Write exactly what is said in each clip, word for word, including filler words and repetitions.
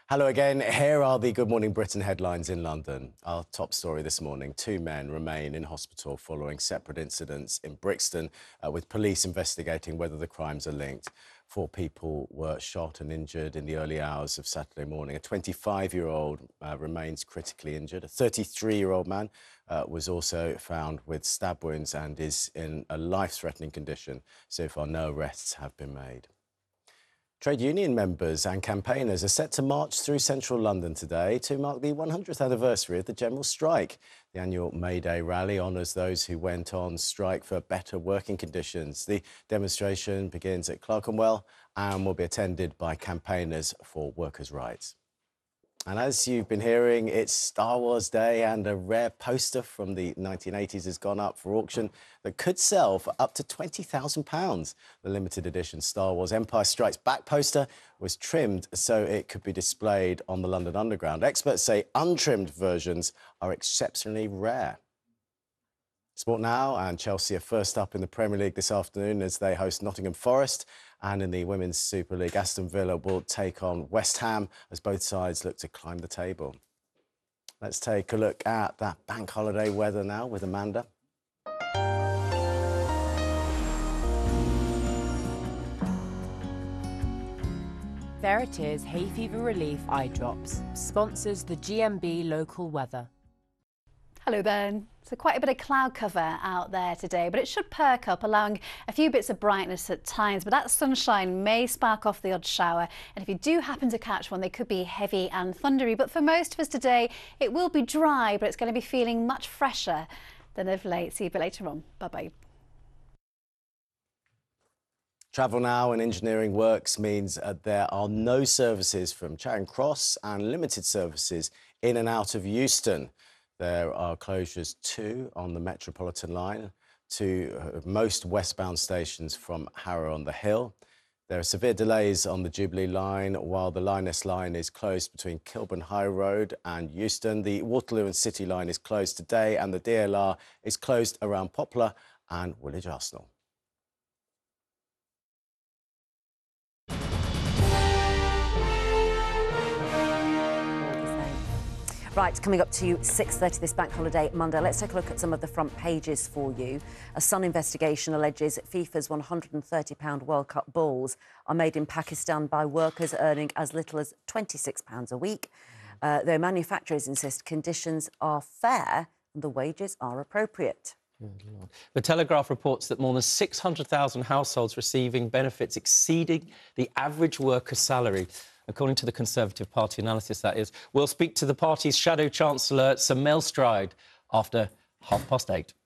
Hello again. Here are the Good Morning Britain headlines in London. Our top story this morning. Two men remain in hospital following separate incidents in Brixton, uh, with police investigating whether the crimes are linked. Four people were shot and injured in the early hours of Saturday morning. A twenty-five-year-old uh, remains critically injured. A thirty-three-year-old man uh, was also found with stab wounds and is in a life-threatening condition. So far, no arrests have been made. Trade union members and campaigners are set to march through central London today to mark the one hundredth anniversary of the general strike. The annual May Day rally honours those who went on strike for better working conditions. The demonstration begins at Clerkenwell and will be attended by campaigners for workers' rights. And as you've been hearing, it's Star Wars Day and a rare poster from the nineteen eighties has gone up for auction that could sell for up to twenty thousand pounds. The limited edition Star Wars Empire Strikes Back poster was trimmed so it could be displayed on the London Underground. Experts say untrimmed versions are exceptionally rare. Sport now, and Chelsea are first up in the Premier League this afternoon as they host Nottingham Forest. And in the Women's Super League, Aston Villa will take on West Ham as both sides look to climb the table. Let's take a look at that bank holiday weather now with Amanda. There it is, Hay Fever Relief Eye Drops. Sponsors the G M B local weather. Hello there. So quite a bit of cloud cover out there today, but it should perk up, allowing a few bits of brightness at times. But that sunshine may spark off the odd shower. And if you do happen to catch one, they could be heavy and thundery. But for most of us today, it will be dry, but it's going to be feeling much fresher than of late. See you a bit later on. Bye-bye. Travel now and engineering works means uh, there are no services from Charing Cross and limited services in and out of Euston. There are closures too on the Metropolitan line to uh, most westbound stations from Harrow-on-the-Hill. There are severe delays on the Jubilee line, while the Lioness line is closed between Kilburn High Road and Euston. The Waterloo and City line is closed today, and the D L R is closed around Poplar and Woolwich Arsenal. Right, coming up to six thirty this bank holiday Monday, let's take a look at some of the front pages for you. A Sun investigation alleges FIFA's one hundred and thirty pound World Cup balls are made in Pakistan by workers earning as little as twenty-six pounds a week. Uh, though manufacturers insist conditions are fair and the wages are appropriate. The Telegraph reports that more than six hundred thousand households receiving benefits exceeding the average worker's salary. According to the Conservative Party analysis, that is. We'll speak to the party's Shadow Chancellor, Sir Mel Stride, after half past eight.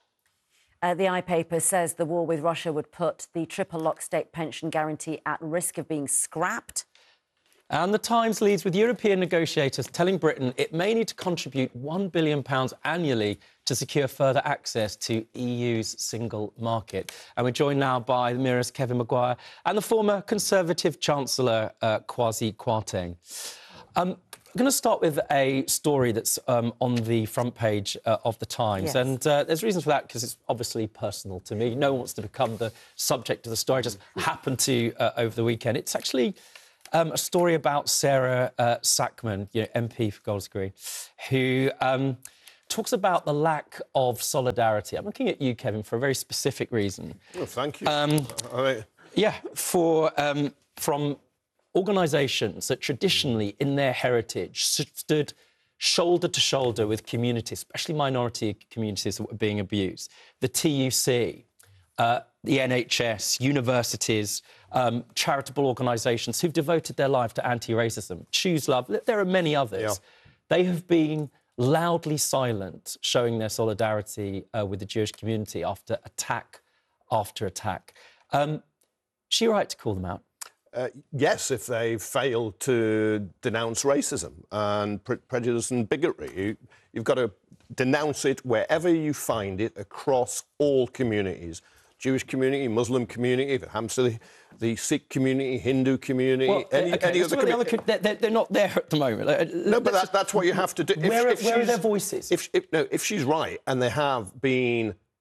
Uh, the iPaper says the war with Russia would put the triple lock state pension guarantee at risk of being scrapped. And the Times leads with European negotiators telling Britain it may need to contribute one billion pounds annually to secure further access to E U's single market. And we're joined now by the Mirror's Kevin Maguire and the former Conservative Chancellor, uh, Kwasi Kwarteng. Um, I'm going to start with a story that's um, on the front page uh, of the Times. Yes. And uh, there's reasons for that, because it's obviously personal to me. No one wants to become the subject of the story. It just happened to uh, over the weekend. It's actually Um, a story about Sarah uh, Sackman, you know, M P for Golders Green, who um, talks about the lack of solidarity. I'm looking at you, Kevin, for a very specific reason. Oh, thank you. Um, I mean... Yeah, for um, from organisations that traditionally, in their heritage, stood shoulder to shoulder with communities, especially minority communities that were being abused. The T U C, uh, the N H S, universities, um, charitable organisations who've devoted their life to anti-racism, Choose Love, there are many others. Yeah. They have been loudly silent, showing their solidarity uh, with the Jewish community after attack after attack. Um, is she right to call them out? Uh, yes, if they fail to denounce racism and pre prejudice and bigotry. You, you've got to denounce it wherever you find it across all communities. Jewish community, Muslim community, if it happens to the, the Sikh community, Hindu community, well, any, okay, any other community. The other, they're, they're not there at the moment. No, but that, that's what you have to do. If, where, if where are their voices? If, if, no, if she's right and they have been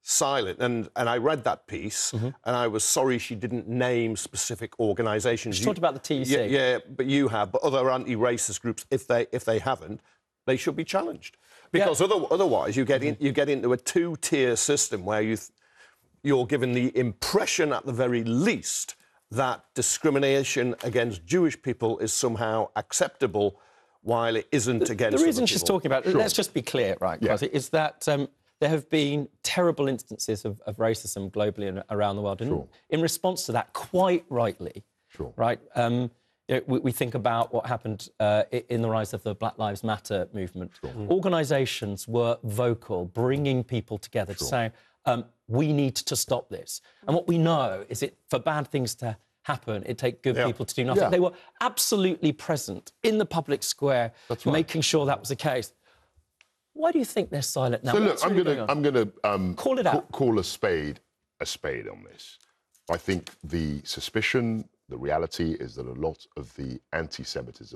silent. And, and I read that piece, mm-hmm. and I was sorry she didn't name specific organisations. She talked about the T E C. Yeah, yeah, but you have. But other anti-racist groups, if they if they haven't, they should be challenged. Because yeah. other, otherwise you get in, you get into a two-tier system where you th- you're given the impression, at the very least, that discrimination against Jewish people is somehow acceptable, while it isn't against. The reason other she's people. talking about, sure. let's just be clear, right, yeah. Kwasi, is that um, there have been terrible instances of, of racism globally and around the world, and sure. in response to that, quite rightly, sure. right. Um, You know, we, we think about what happened uh, in the rise of the Black Lives Matter movement. Sure. Mm. Organisations were vocal, bringing people together sure. to say, um, we need to stop this. And what we know is that for bad things to happen, it takes good yeah. people to do nothing. Yeah. They were absolutely present in the public square, That's right. making sure that was the case. Why do you think they're silent now? So look, What's I'm really going to I'm going to um, call it out. Call a spade a spade on this. I think the suspicion. The reality is that a lot of the anti-Semitism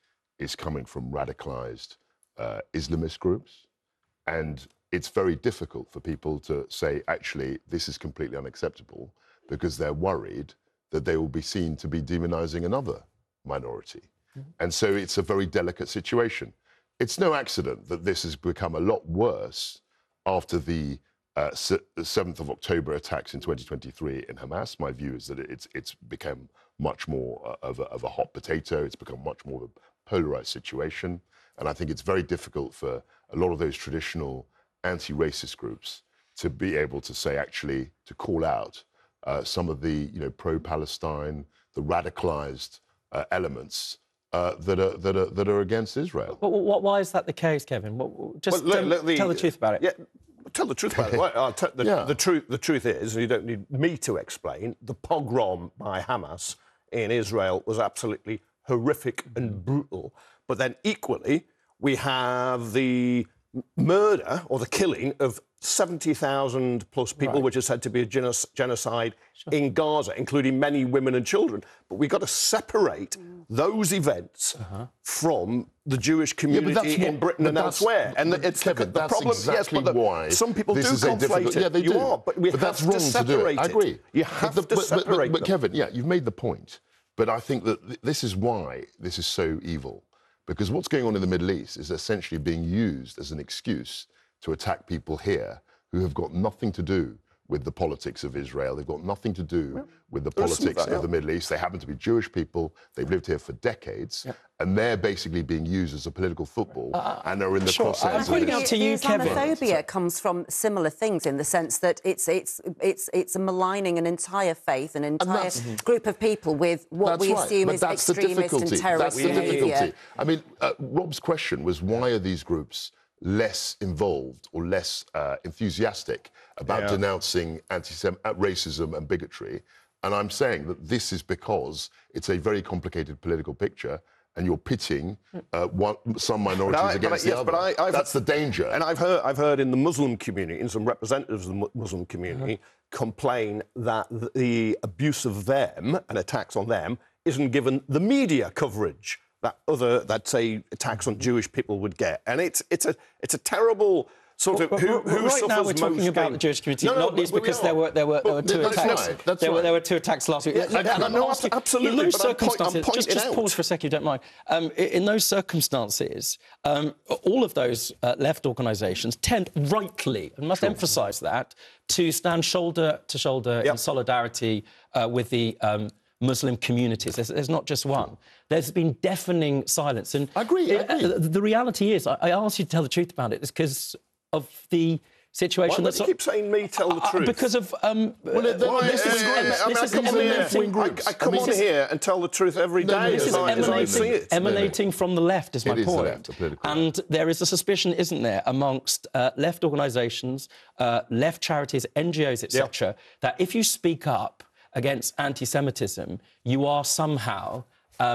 is coming from radicalised uh, Islamist groups, and it's very difficult for people to say, actually, this is completely unacceptable, because they're worried that they will be seen to be demonising another minority. Mm-hmm. And so it's a very delicate situation. It's no accident that this has become a lot worse after the Uh, seventh of October attacks in twenty twenty-three in Hamas. My view is that it's it's become much more of a, of a hot potato. It's become much more of a polarised situation. And I think it's very difficult for a lot of those traditional anti-racist groups to be able to say, actually, to call out uh, some of the, you know, pro-Palestine, the radicalised uh, elements uh, that are that are that are against Israel. But what, why is that the case, Kevin? What, just well, look, look, the, tell the truth about it. Yeah. Tell the truth about it. Well, I'll t- the, yeah. the, truth, the truth is, and you don't need me to explain, the pogrom by Hamas in Israel was absolutely horrific and brutal. But then equally, we have the murder or the killing of seventy thousand plus people, right. which is said to be a genoc- genocide sure. in Gaza, including many women and children. But we've got to separate those events uh-huh. from the Jewish community yeah, in Britain and elsewhere. And it's Kevin, the, the that's problem. exactly yes, but the, why some people do conflate it. Yeah, they you do. are, but we but have that's to wrong separate to do it. I agree. It. You have but the, to but, separate but, but, but them. Kevin, yeah, you've made the point. But I think that th- this is why this is so evil. Because what's going on in the Middle East is essentially being used as an excuse to attack people here who have got nothing to do with the politics of Israel. They've got nothing to do well, with the politics that, yeah. of the Middle East. They happen to be Jewish people. They've lived here for decades. Yeah. And they're basically being used as a political football uh, and are in the sure. crosshairs. I'm pointing out to you, Kevin. Islamophobia comes from similar things in the sense that it's it's it's it's maligning an entire faith, an entire mm-hmm. group of people with what that's we right. assume but is that's extremist the and terrorist That's the behaviour. difficulty. I mean, uh, Rob's question was, why are these groups less involved or less uh, enthusiastic about yeah. denouncing anti-Sem- racism and bigotry? And I'm saying that this is because it's a very complicated political picture, and you're pitting uh, one, some minorities I, against I, yes, the other. But I, I've, That's the danger. And I've heard, I've heard in the Muslim community, and some representatives of the Muslim community, uh-huh. complain that the abuse of them and attacks on them isn't given the media coverage that other, that say, attacks on Jewish people would get. And it's it's a it's a terrible sort of well, who, well, who right now we're talking about gain? the Jewish community, no, no, not least but, but because there were there were, there were two that's attacks. Right, that's there right. were there were two attacks last week. Yeah, yeah, and, and no, asking, absolutely. In those but I'm point, circumstances, I'm just, just pause for a second, if you don't mind. Um, in those circumstances, um, all of those uh, left organisations tend, rightly, and must sure. emphasise that, to stand shoulder to shoulder yep. in solidarity uh, with the Um, Muslim communities. There's, there's not just one. There's been deafening silence. And I agree, I agree. Uh, the reality is, I, I asked you to tell the truth about it, is because of the situation Why that's... do you keep saying me tell the truth? Uh, because of... Um, well, the, the, well, this is, I, I, this I, is come on here, groups. I, I come I mean, on this here and tell the truth every no, day. no, This is as I, as I emanating, see it. emanating no, no. from the left, is my it is point. The left, the political and left. there is a suspicion, isn't there, amongst uh, left organisations, uh, left charities, N G Os, et cetera, yep. that if you speak up against anti-Semitism, you are somehow um,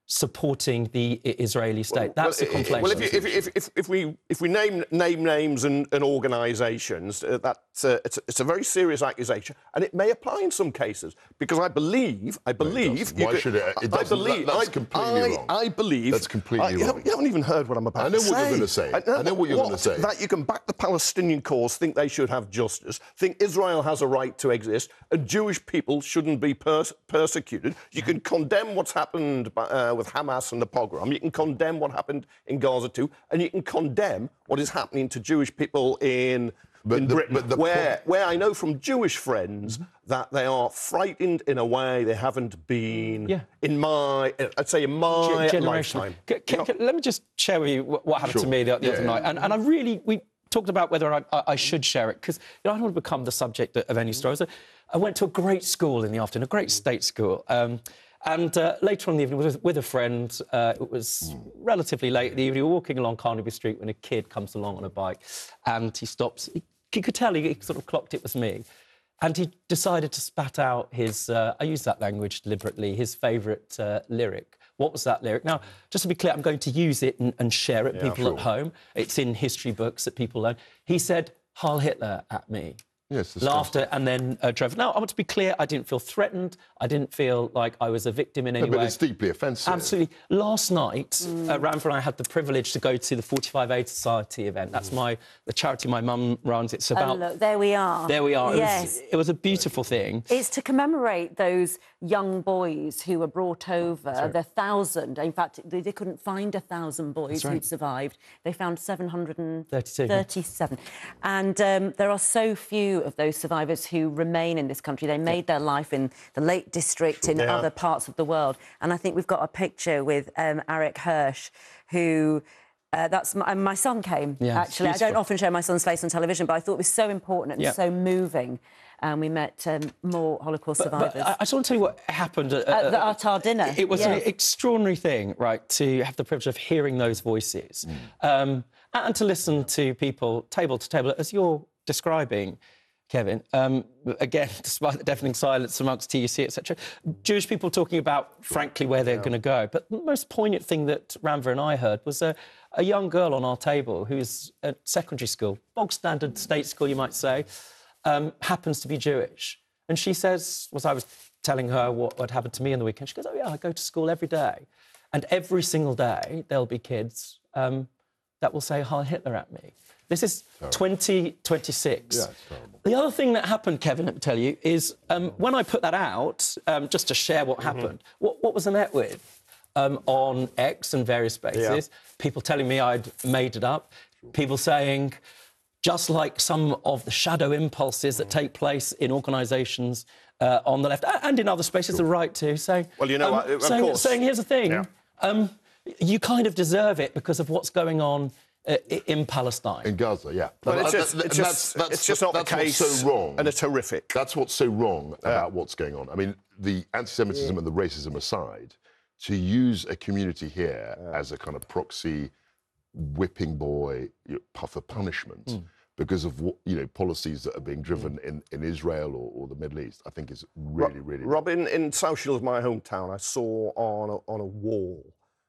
supporting the I- Israeli state. That's well, the conflation. Well, if, you, if, if, if, if we if we name name names and, and organisations, uh, that's uh, it's, a, it's a very serious accusation, and it may apply in some cases because I believe I believe doesn't. you Why could- should it- it I doesn't. believe That- that's I, completely I, wrong. I believe That's completely I, you wrong. haven't- You haven't even heard what I'm about I know to what you're gonna say. I know what you're gonna say. That you can back the Palestinian cause, think they should have justice, think Israel has a right to exist, and Jewish people shouldn't be pers- persecuted. You can condemn what's happened by, uh, with Hamas and the pogrom. You can condemn what happened in Gaza too, and you can condemn what is happening to Jewish people in, But in the- Britain, but the where, pro- where I know from Jewish friends that they are frightened in a way they haven't been Yeah. in my, I'd say in my Ge- lifetime. C- c- You know? Let me just share with you what what happened Sure. to me the, the Yeah, other yeah. night. And, and I really, we talked about whether I, I, I should share it, because you know, I don't want to become the subject of any stories. I, I went to a great school in the afternoon, a great state school. Um, and uh, later on in the evening, with, with a friend, uh, it was relatively late in the evening, we were walking along Carnaby Street when a kid comes along on a bike and he stops. He, he could tell, he, he sort of clocked it was me. And he decided to spat out his, uh, I use that language deliberately, his favourite uh, lyric. What was that lyric? Now, just to be clear, I'm going to use it and, and share it with people sure. at home. It's in history books that people learn. He said, Heil Hitler at me. Yes, disgusting. Laughter and then uh, drove. Now, I want to be clear, I didn't feel threatened. I didn't feel like I was a victim in any No, but way. it's deeply offensive. Absolutely. Last night, Mm. uh, Ranford and I had the privilege to go to the forty-five Aid Society event. That's my the charity my mum runs. It's Oh, about... look, there we are. There we are. Yes. It was, it was a beautiful thing. It's to commemorate those young boys who were brought over, the thousand. In fact, they, they couldn't find a thousand boys right. who'd survived. They found seven hundred thirty-two. thirty-seven. And um, there are so few of those survivors who remain in this country. They made their life in the Lake District, in Yeah. other parts of the world. And I think we've got a picture with um, Eric Hirsch, who... Uh, that's my, my son came, Yeah, it's actually. I don't beautiful. often show my son's face on television, but I thought it was so important and Yeah. so moving. And we met um, more Holocaust But, survivors. but I, I just want to tell you what happened at, At the- at our dinner, It was an yes. extraordinary thing, right, to have the privilege of hearing those voices Mm. um, and to listen to people table to table, as you're describing, Kevin. Um, again, despite the deafening silence amongst T U C, et cetera, Jewish people talking about, frankly, where they're going to go. But the most poignant thing that Ranver and I heard was a, a young girl on our table who's at secondary school, bog standard state school, you might say, um, happens to be Jewish. And she says, was I was telling her what had happened to me on the weekend, she goes, oh, yeah, I go to school every day. And every single day, there'll be kids um, that will say Heil Hitler at me. This is twenty twenty-six. Yeah, it's terrible. The other thing that happened, Kevin, let me tell you, is um, when I put that out, um, just to share what happened, what, what was I met with? Um, on X and various spaces, people telling me I'd made it up, people saying, just like some of the shadow impulses that take place in organisations uh, on the left a- and in other spaces, the right too, saying, Well, you know um, what, of saying, course. saying, here's the thing, Yeah. um, you kind of deserve it because of what's going on uh, i- in Palestine. In Gaza, yeah. But And it's that- just, that- it's and just, that's- it's just not the that's what's case. so wrong. And it's horrific. That's what's so wrong about what's going on. I mean, the anti-Semitism and the racism aside, to use a community here as a kind of proxy whipping boy you know, puff of punishment because of what, you know, policies that are being driven in, in Israel or, or the Middle East, I think is really, really... Robin, in South Shields, my hometown, I saw on a, on a wall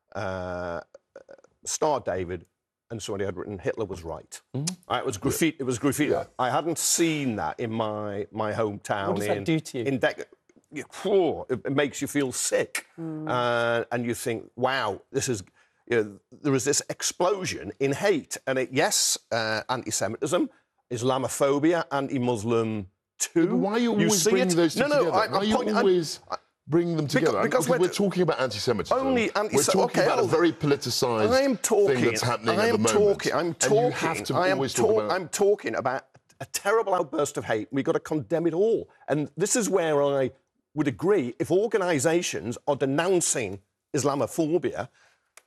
uh, Star David, and somebody had written Hitler was right. Uh, it was graffiti. It was graffiti. Yeah. I hadn't seen that in my my hometown. What does that in, do to you? In dec- you- whew, it, it makes you feel sick, uh, and you think, "Wow, this is." You know, there is this explosion in hate, and it, yes, uh, anti-Semitism, Islamophobia, anti-Muslim too. But why are you always see bringing it? those two no, no, together? I, why are I'm you pointing- I'm- always bringing them together? I mean, because because we're- we're talking about anti-Semitism. Only We're anti-Sem- talking okay, about a I'll- very politicised I am talking. thing that's happening I at am the moment. talking. I'm And talking. you have to I am always talk- talk about... I'm talking about a terrible outburst of hate. We've got to condemn it all. And this is where I would agree. If organisations are denouncing Islamophobia,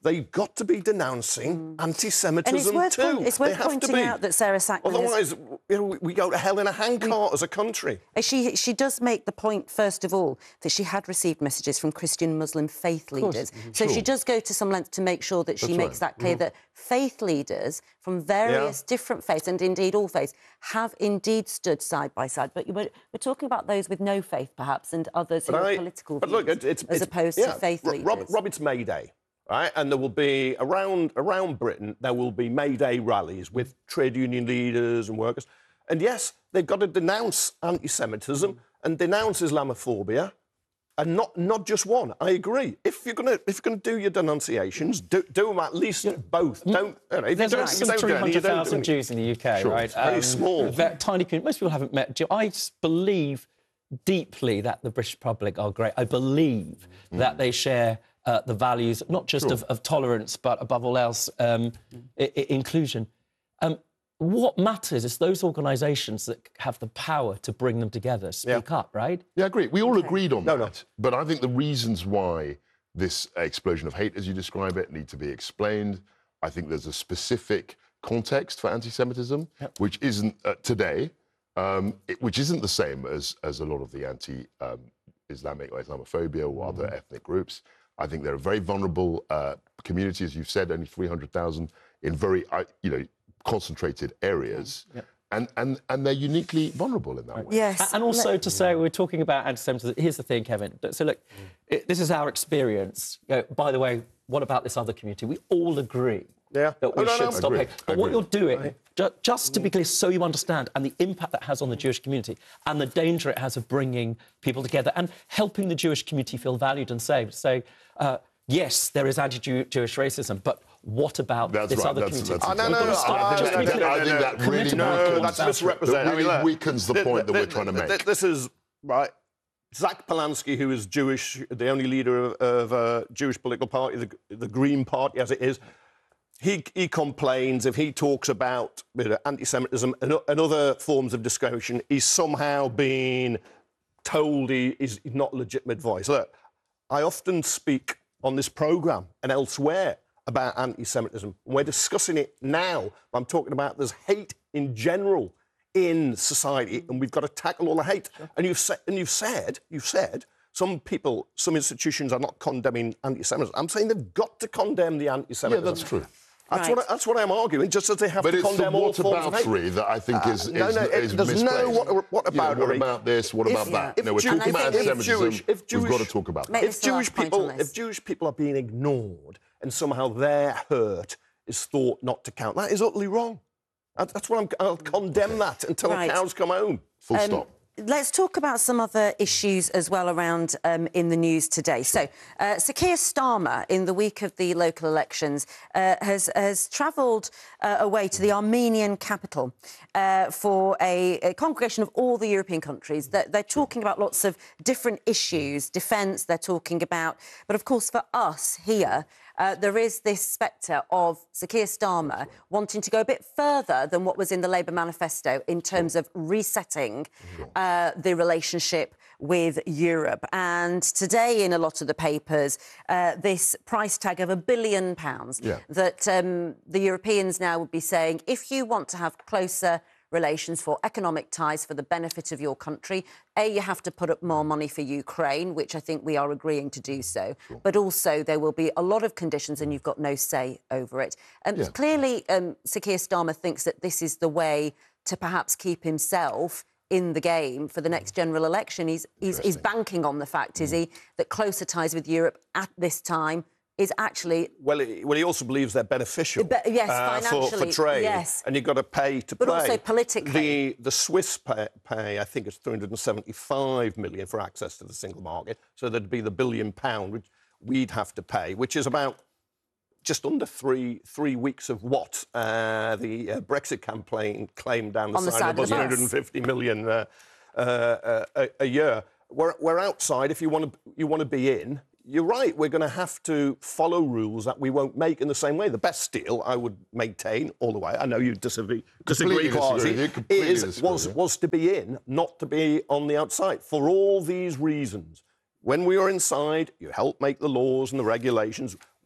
they've got to be denouncing Mm. anti-Semitism And it's worth, too. point, it's They worth have to pointing be. out that Sarah Sackman has- Otherwise, you know, we- we go to hell in a handcart as a country. She, she does make the point, first of all, that she had received messages from Christian Muslim faith leaders. Mm-hmm. So Sure. she does go to some length to make sure that she That's makes right. that clear Mm-hmm. that faith leaders from various different faiths, and indeed all faiths, have indeed stood side by side. But we're, we're talking about those with no faith, perhaps, and others who But have I- political but views, look, it- it's, as it's- opposed yeah, to faith Ro- leaders. Rob, Rob, it's May Day, right? And there will be, around, around Britain, there will be May Day rallies with trade union leaders and workers. And yes, they've got to denounce anti-Semitism and denounce Islamophobia. And not, not just one. I agree. If you're gonna if you're gonna do your denunciations, do, do them at least both. Don't. You know, if you There's don't, less if than you don't do three any, you hundred don't do thousand any. Jews in the U K, Sure, right? it's very small. Very tiny community. Most people haven't met Jew. I s- believe deeply that the British public are great. I believe Mm. that they share uh, the values, not just of, of tolerance, but above all else, um, I- I- inclusion. Um, what matters is those organisations that have the power to bring them together speak up, right? Yeah, I agree. We all agreed on No, that. no. But I think the reasons why this explosion of hate, as you describe it, need to be explained. I think there's a specific context for anti-Semitism, which isn't uh, today, um, it, which isn't the same as, as a lot of the anti-Islamic or Islamophobia or other ethnic groups. I think they're a very vulnerable uh, community, as you've said, only three hundred thousand in very, uh, you know, concentrated areas. And, and, and they're uniquely vulnerable in that way. Yes. And also to say, we're talking about anti-Semitism. Here's the thing, Kevin. So look, it, this is our experience. You know, by the way, what about this other community? We all agree Yeah. that we Oh, no, should no. stop Agree. hate. But what Agree. you're doing, ju- just to be clear, so you understand, and the impact that has on the Jewish community, and the danger it has of bringing people together and helping the Jewish community feel valued and safe. Say, uh, yes, there is anti-Jewish racism, but what about That's this right. other That's, community? that's Oh, no, no, exactly no, right. oh, I think no, that- no, no, I think no, that no. really No, weakens- that's that misrepresenting. really I mean, look, weakens the th- point that th- we're trying to th- make. This is, right, Zach Polanski, who is Jewish, the only leader of, of a Jewish political party, the, the Green Party as it is, he, he complains if he talks about you know, anti-Semitism and, o- and other forms of discrimination, he's somehow being told he is not a legitimate voice. Look, I often speak on this programme and elsewhere about anti-Semitism. We're discussing it now. I'm talking about there's hate in general in society, and we've got to tackle all the hate. And you've said, and you've said, you've said, some people, some institutions are not condemning anti-Semitism. I'm saying they've got to condemn the Yeah, anti-Semitism. that's true. That's, Right. what I, that's what I'm arguing, just as they have But to it's the condemn all forms of hate. whataboutery that I think is, is, no, no, it- is there's no misplaced. what- You know, what whataboutery. about this? What If- about that? if no, we're Jew- talking and I about think if anti-Semitism. Jewish- if We've got to Jewish- talk about Make that. this If the last Jewish point people, on this. if Jewish people are being ignored and somehow their hurt is thought not to count, that is utterly wrong. That- That's what I'm. I'll condemn that until Right. the cows come home. Full Um, stop. Let's talk about some other issues as well around um, in the news today. So, uh, Sir Keir Starmer, in the week of the local elections, uh, has has travelled uh, away to the Armenian capital uh, for a, a congregation of all the European countries. They're, they're talking about lots of different issues, defence. They're talking about, but of course, for us here. Uh, there is this spectre of Sir Keir Starmer wanting to go a bit further than what was in the Labour manifesto in terms of resetting uh, the relationship with Europe. And today, in a lot of the papers, uh, this price tag of a billion pounds Yeah. that um, the Europeans now would be saying, if you want to have closer relations for economic ties for the benefit of your country, A, you have to put up more money for Ukraine, which I think we are agreeing to do so, sure. But also there will be a lot of conditions and you've got no say over it. Um, Yeah. Clearly, um, Sir Keir Starmer thinks that this is the way to perhaps keep himself in the game for the next general election. He's, he's, he's banking on the fact, is he, that closer ties with Europe at this time is actually... Well, he, well, he also believes they're beneficial. Be- yes, uh, for, for financially, trade. yes. And you've got to pay to But play. also politically. The, the Swiss pay, pay, I think it's three hundred seventy-five million for access to the single market. So there'd be the billion pound which we'd have to pay, which is about just under three three weeks of what uh, the uh, Brexit campaign claimed down the On the side, side of of us, the bus. one hundred fifty million uh, uh, uh, a, a year. We're, we're outside. If you want to you want to be in, you're right. We're going to have to follow rules that we won't make in the same way. The best deal, I would maintain all the way. I know you disagree, disagree, Completely Kwasi, disagree. You completely is disagree, was yeah. was to be in, not to be on the outside. For all these reasons, when we are inside, you help make the laws and the regulations.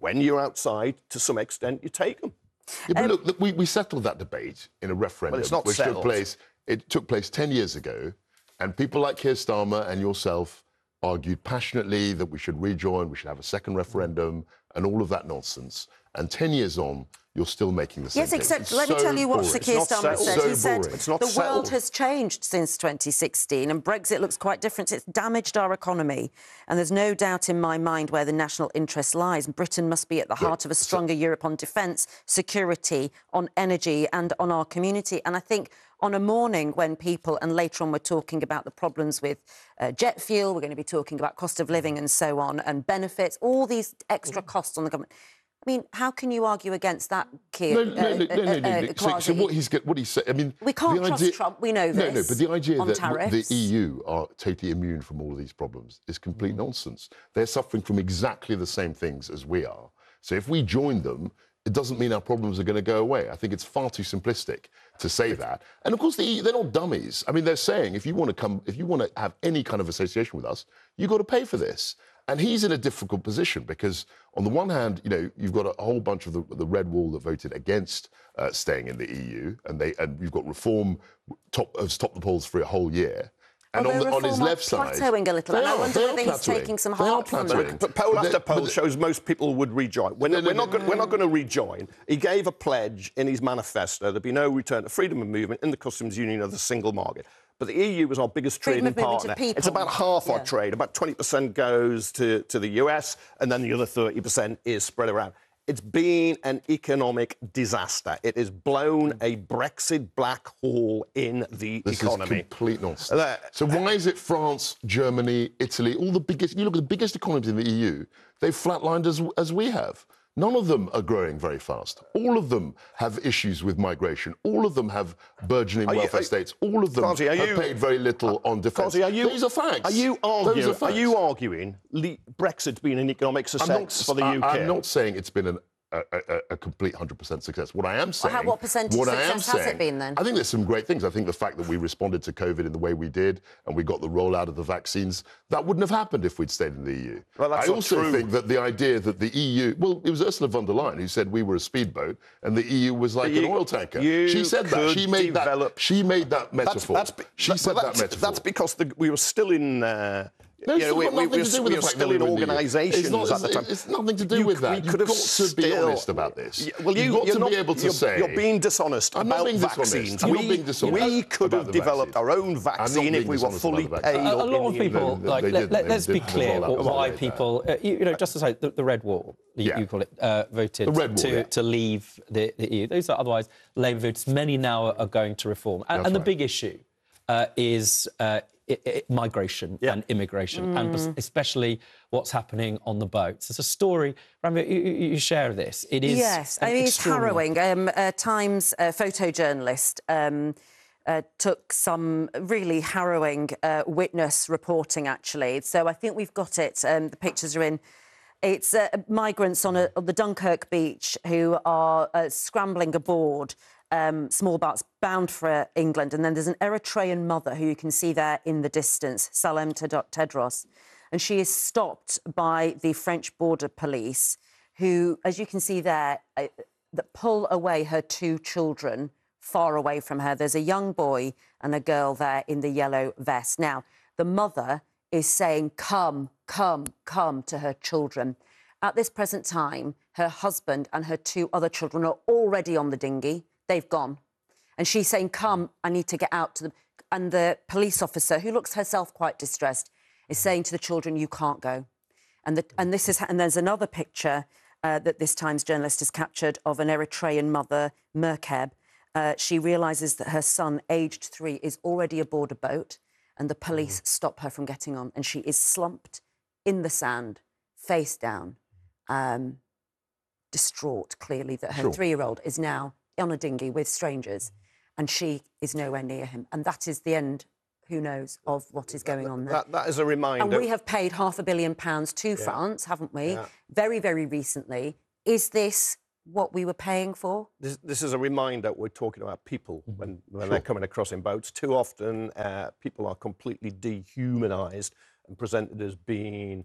when you're outside, to some extent, you take them. Yeah, but look, look, we, we settled that debate in a referendum, Well, it's not which settled. took place. It took place ten years ago, and people like Keir Starmer and yourself argued passionately that we should rejoin, we should have a second referendum, and all of that nonsense. And ten years on, you're still making the same Yes, case. except It's let me so tell you what boring. Sir Keir It's not Starmer settled. said. So He said boring. It's not the settled. world has changed since twenty sixteen and Brexit looks quite different. It's damaged our economy. And there's no doubt in my mind where the national interest lies. Britain must be at the heart of a stronger Europe on defence, security, on energy and on our community. And I think on a morning when people, and later on we're talking about the problems with uh, jet fuel, we're going to be talking about cost of living and so on, and benefits, all these extra costs on the government. I mean, how can you argue against that, Keir? No, no, no, no, no, no, no. uh, So, so what he's get- what he's saying, I mean, We can't the trust idea, Trump, we know No, no, this, but the idea on that tariffs. the E U are totally immune from all of these problems is complete nonsense. They're suffering from exactly the same things as we are. So if we join them, it doesn't mean our problems are going to go away. I think it's far too simplistic to say that. And of course, the E U, they're not dummies. I mean, they're saying if you want to come, if you want to have any kind of association with us, you've got to pay for this. And he's in a difficult position because, on the one hand, you know, you've got a whole bunch of the, the red wall that voted against uh, staying in the E U, and they and you've got reform top has topped the polls for a whole year. And Although on, the, on his reform are left side, plateauing a little, they and I are, wonder they whether are he's plateauing. taking some They are heart from plateauing. that. But poll But after they- poll but they- shows most people would rejoin. We're, No, not, no, we're, no, not going, no. we're not going to rejoin. He gave a pledge in his manifesto there'd be no return to freedom of movement in the customs union of the single market. But the E U was our biggest Freedom trading of movement of partner. people. It's about half Yeah. our trade. About twenty percent goes to, to the U S, and then the other thirty percent is spread around. It's been an economic disaster. It has blown a Brexit black hole in the This economy. is complete nonsense. Uh, So why is it France, Germany, Italy, all the biggest, you look at the biggest economies in the E U, they've flatlined as, as we have. None of them are growing very fast. All of them have issues with migration. All of them have burgeoning Are you- welfare are- states. All of them Kazi, are have you- paid very little on defence. Kazi, are you, These are facts. Are you Those arguing? are Are, facts. you arguing le- Brexit's been an economic I'm success for the I- U K? I'm not saying it's been an, a, a, a complete one hundred percent success. What I am saying... how- what percentage what I am success has it saying- been then? I think there's some great things. I think the fact that we responded to COVID in the way we did and we got the rollout of the vaccines, that wouldn't have happened if we'd stayed in the E U. Well, that's I not also true. think that the idea that the E U... Well, it was Ursula von der Leyen who said we were a speedboat and the E U was like You- an oil tanker. you She said that. could She made develop- that. She made that That's, metaphor. that's, be- she that- said but that that's, metaphor. that's because the, we were still in... Uh, No, you know, it's we, got we, nothing we, to do we with were the fact still that in we were in the E U. organisations It's not- at the time. It's nothing to do You- with that. we You've could have got to be still- honest about this. Yeah, well, you, You've got you're to not, be able to you're, say... you're being dishonest I'm not about being dishonest. vaccines. I'm we, not being dishonest we could about have the developed vaccines. our own I'm vaccine not if we being were dishonest fully about the paid vaccine. A, a up lot in of the people, union. They like, didn't. let, let, They let's be didn't clear roll out the why data. people, uh, you, you know, just to say, the, the Red Wall, you, Yeah. you call it, uh, voted The Red Wall, to, yeah. to leave the, the E U. Those are otherwise Labour voters. Many now are, are going to reform. And, That's and the right. big issue uh, is uh, i i migration Yeah. and immigration, Mm. and especially what's happening on the boats. There's a story, Ramya, you, you you share this. It is Yes, an I mean, it's extraordinary- harrowing. Um, uh, Times uh, photojournalist um, uh, took some really harrowing uh, witness reporting, actually. So I think we've got it. Um, the pictures are in. It's uh, migrants on, a, on the Dunkirk beach who are uh, scrambling aboard um, small boats bound for England. And then there's an Eritrean mother who you can see there in the distance, Salem Ted- Tedros. And she is stopped by the French border police who, as you can see there, uh, that pull away her two children far away from her. There's a young boy and a girl there in the yellow vest. Now, the mother is saying, come, come, come to her children. At this present time, her husband and her two other children are already on the dinghy. They've gone. And she's saying, come, I need to get out to them. And the police officer, who looks herself quite distressed, is saying to the children, you can't go. And, the, and, this is, and there's another picture uh, that this Times journalist has captured of an Eritrean mother, Merkeb. Uh, she realises that her son, aged three, is already aboard a boat, and the police stop her from getting on. And she is slumped in the sand, face down, um, distraught, clearly, that her Sure. three-year-old is now on a dinghy with strangers, and she is nowhere near him. And that is the end, who knows, of what is going on there. That, that is a reminder. And we have paid half a billion pounds to France, haven't we? Yeah. Very, very recently. Is this what we were paying for? This, this is a reminder we're talking about people Mm-hmm. when, when they're coming across in boats. Too often, uh, people are completely dehumanised and presented as being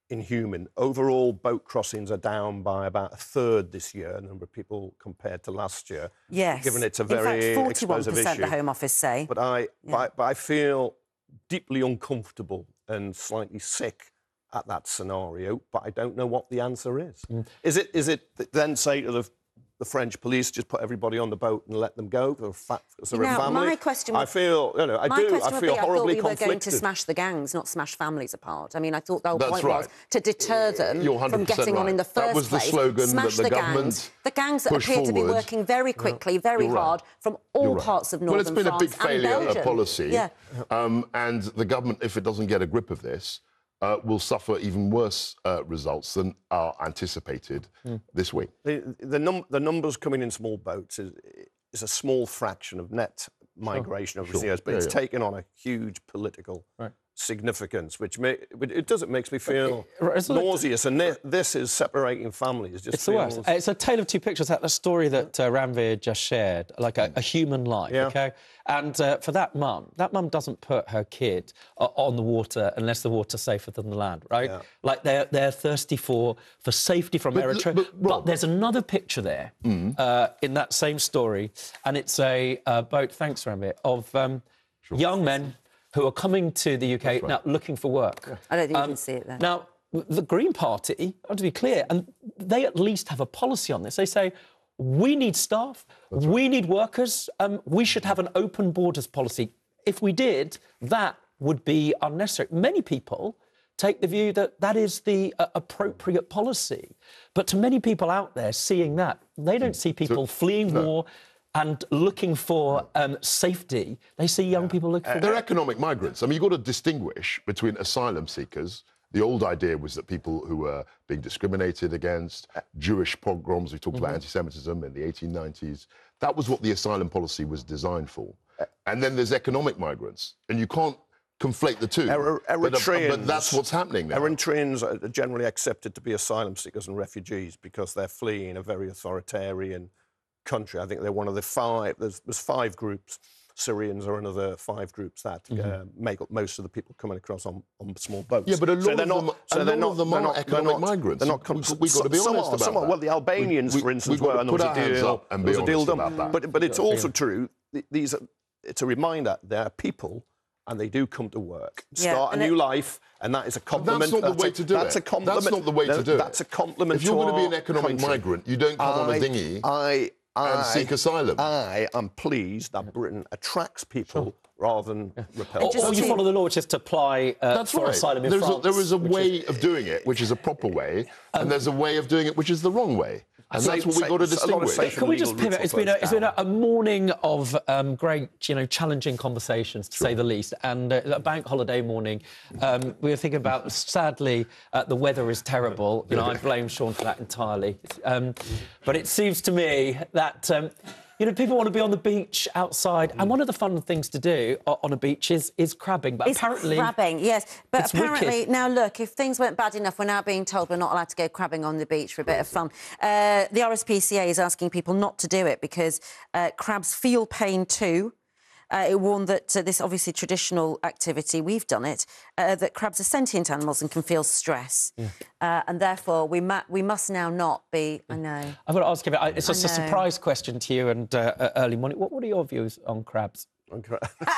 inhuman. Overall, boat crossings are down by about a third this year, a number of people compared to last year. Yes. Given it's a very In fact, forty-one explosive percent issue. the Home Office say. But I, Yeah. but, I- but I feel deeply uncomfortable and slightly sick at that scenario, but I don't know what the answer is. Mm. Is it is it then say to the the French police, just put everybody on the boat and let them go? They're fa- they're a Now, family. my question I would- feel, you know, I My do. question I would feel be, I thought horribly we were conflicted. going to smash the gangs, not smash families apart. I mean, I thought the whole That's point right. was to deter them You're one from hundred percent getting on right. in the first That was the place. slogan smash that the the government gangs. The gangs that pushed appear to be forward. working very quickly, very You're right. hard from all You're right. parts of Well, northern it's been France a big and failure of Belgium. policy. Yeah. Um, and the government, if it doesn't get a grip of this, uh, will suffer even worse uh, results than are anticipated Mm. this week. The, the, num- the numbers coming in small boats is, is a small fraction of net migration over the Sure. years, but Yeah, it's yeah. taken on a huge political Right. significance, which may, it does, it makes me feel Right, it's like- nauseous. And thi- this is separating families. Just It's the worst. feels- It's a tale of two pictures. That the story that uh, Ranveer just shared, like a, a human life, Yeah. okay? And uh, for that mum, that mum doesn't put her kid uh, on the water unless the water's safer than the land, right? Yeah. Like they're they're thirsty for for safety from But- Eritrea. but, But, Rob- there's another picture there uh, in that same story, and it's a uh, boat. Thanks, Ranveer, of um, young men who are coming to the U K now looking for work. I don't think you Um, can see it there. Now, the Green Party, I want to be clear, and they at least have a policy on this. They say, we need staff, we need workers, um, we should have an open borders policy. If we did, that would be unnecessary. Many people take the view that that is the uh, appropriate policy. But to many people out there seeing that, they don't see people fleeing war and looking for um, safety. They see young people looking for They're economic migrants. I mean, you've got to distinguish between asylum seekers. The old idea was that people who were being discriminated against, Jewish pogroms, we talked about anti-Semitism in the eighteen nineties, that was what the asylum policy was designed for. And then there's economic migrants, and you can't conflate the two. Er- but, uh, Eritreans, but that's what's happening now. Eritreans are generally accepted to be asylum seekers and refugees because they're fleeing a very authoritarian country. I think they're one of the five. There's, there's five groups. Syrians are another five groups that uh, make up most of the people coming across on, on small boats. Yeah, but a lot so of they're them- not, a so they're lot not, of them they're are not, economic they're not, migrants. They're not. We- we've got to be some honest are, about some are. that. Well, the Albanians, We- for we- instance, we've got were. to And there put was our a hands deal. up and there be was a deal honest done. about that. But but it's also true. th- These are. It's a reminder. There are people. And they do come to work, Yeah, start a and new it- life, and that is a compliment. That's not the way a, to do that's it. A compliment. That's not the way to No, do it. That's a compliment. If you're to going to be an our economic country. migrant, you don't come on a I- dinghy I, I, and seek asylum. I am pleased that Britain attracts people rather than repels Or, or you to- follow the law, which is to apply uh, That's for right. asylum in There's France. a, there is a which way of doing it, which is a proper way, and there's a way of doing it, which is the wrong way. And Say- that's what we've say- got to a lot of distinguish. safe- Can we just legal pivot? routes It's been a, will it's been close a, a morning of um, great, you know, challenging conversations, to say the least. And uh, a bank holiday morning, um, we were thinking about, sadly, uh, the weather is terrible. You know, I blame Sean for that entirely. Um, but it seems to me that... Um, You know, people want to be on the beach outside, and one of the fun things to do o- on a beach is is crabbing. But It's apparently, crabbing, yes. But it's apparently, wicked. now look, if things weren't bad enough, we're now being told we're not allowed to go crabbing on the beach for a bit of fun. Uh, the R S P C A is asking people not to do it because uh, crabs feel pain too. Uh, it warned that uh, this obviously traditional activity, we've done it, uh, that crabs are sentient animals and can feel stress. Yeah. Uh, and therefore, we, ma- we must now not be, I know. I've got to ask you, I- it's just a I know. surprise question to you and uh, uh, early morning. What, what are your views on crabs? Okay.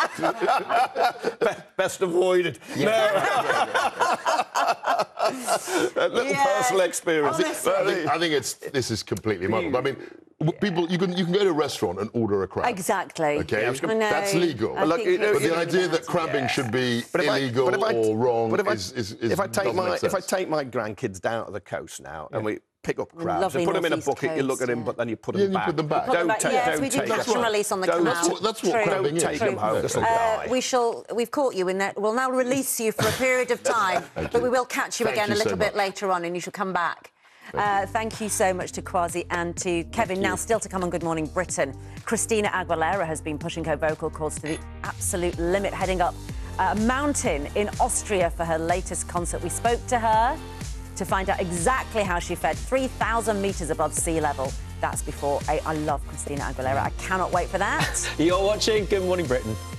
Be- Best avoided. No. A little Yeah, personal experience. honestly. I think, I think it's this is completely muddled. I mean, w people you can you can go to a restaurant and order a crab. Exactly. Okay, I know. that's legal. I Look, think you know, it's But the really idea that bad. crabbing should be But if I- illegal but if I- or wrong but if I- is, is, is if I take doesn't my make if I sense. take my grandkids down to the coast now and we pick up crabs lovely and put them in a northeast bucket, you look coast, at them, yeah. but then you put Yeah, them you back. put them back. Put them Don't back. take. Yes, don't we do take catch them. and release on the Don't- canal. That's what, that's what True. crabbing Don't is. take them home. Yeah. Because they'll Uh, die. we shall. We've caught you in that. We'll now release you for a period of time, but we will catch you Thank again you a little so bit much. later on, and you shall come back. Uh, thank you so much to Kwasi and to Kevin. Now, still to come on Good Morning Britain, Christina Aguilera has been pushing her vocal cords to the absolute limit, heading up a mountain in Austria for her latest concert. We spoke to her to find out exactly how she fed three thousand metres above sea level. That's before eight. I love Christina Aguilera. I cannot wait for that. You're watching Good Morning Britain.